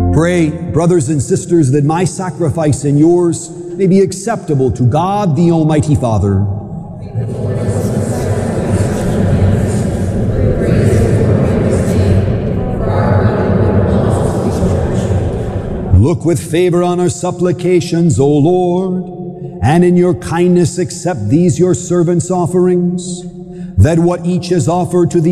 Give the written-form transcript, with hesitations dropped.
Pray, brothers and sisters, that my sacrifice and yours may be acceptable to God, the Almighty Father. Look with favor on our supplications, O Lord, and in your kindness accept these your servants' offerings, that what each has offered to the